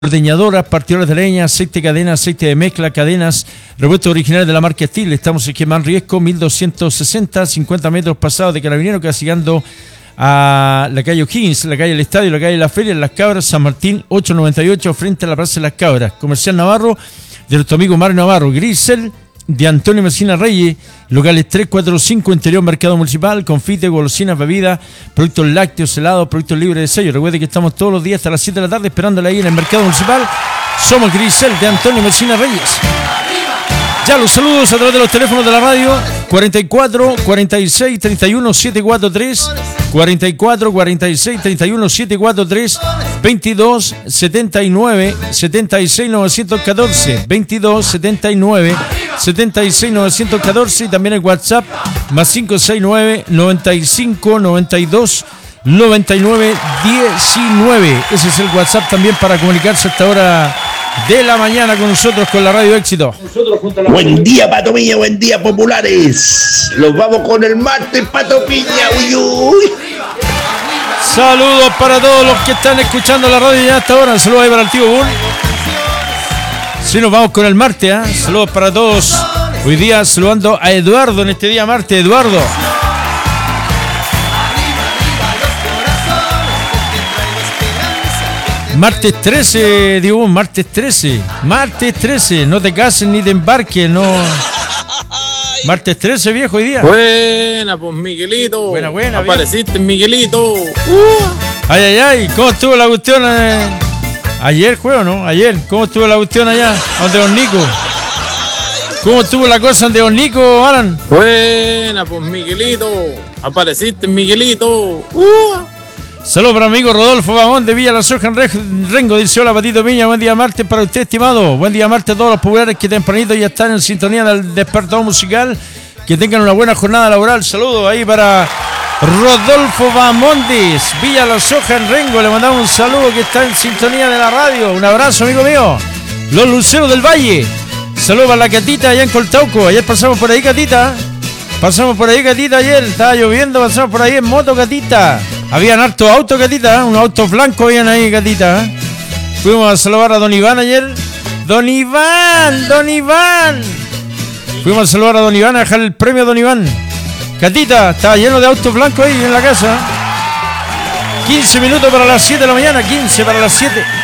Ordeñadoras, partidores de leña, aceite de cadena, aceite de mezcla, cadenas, repuestos originales de la marca Steel. Estamos en Germán Riesco, 1260, 50 metros pasados de Carabinero, casi llegando a la calle O'Higgins, la calle del Estadio, la calle de la Feria, en Las Cabras, San Martín, 898, frente a la Plaza de Las Cabras. Comercial Navarro, de nuestro amigo Mario Navarro. Grisel, de Antonio Messina Reyes, locales 3, 4, 5, interior Mercado Municipal, confite, golosinas, bebidas, productos lácteos, helados, productos libres de sello. Recuerde que estamos todos los días hasta las 7 de la tarde esperándole ahí en el Mercado Municipal. Somos Grisel, de Antonio Messina Reyes. Ya los saludos a través de los teléfonos de la radio, 44 46 31 743, 44 46 31 743, 22 79 76 914, 22 79 76 914, y también el WhatsApp más 569 95 92 99 19. Ese es el WhatsApp también para comunicarse a esta hora de la mañana con nosotros, con la Radio Éxito. Buen día, Pato Piña, buen día, populares. Los vamos con el martes, Pato Piña. Uy, uy. Saludos para todos los que están escuchando la radio ya hasta ahora. Saludos ahí para el tío Bull. Sí, nos vamos con el martes, ¿eh? Saludos para todos. Hoy día saludando a Eduardo en este día martes. Eduardo. Martes 13, digo, martes 13. Martes 13, no te cases ni te embarques, no. Martes 13, viejo, hoy día. Buena, pues Miguelito. Buena. Apareciste, Miguelito. Ay, ¿cómo estuvo la cuestión? Ayer, juego, ¿no? Ayer, ¿cómo estuvo la cuestión allá? Donde Don Nico. ¿Cómo estuvo la cosa de Don Nico, Alan? Buena, pues Miguelito. Apareciste, Miguelito. Saludos para mi amigo Rodolfo Bamón de Villa La Soja en Rengo, dice hola Patito Piña, buen día martes para usted, estimado. Buen día martes a todos los populares que tempranito ya están en sintonía del despertador musical. Que tengan una buena jornada laboral. Saludos ahí para Rodolfo Bamondes, Villa La Soja en Rengo. Le mandamos un saludo que está en sintonía de la radio. Un abrazo, amigo mío. Los Luceros del Valle. Saludos para la Catita allá en Coltauco. Ayer pasamos por ahí, Catita. Ayer. Estaba lloviendo, pasamos por ahí en moto, Catita. Habían hartos autos, Catita, unos autos blancos habían ahí, Catita. Fuimos a saludar a Don Iván ayer. Don Iván. Fuimos a saludar a Don Iván, a dejar el premio a Don Iván. Catita, estaba lleno de autos blancos ahí en la casa. 15 minutos para las 7 de la mañana, 15 para las 7.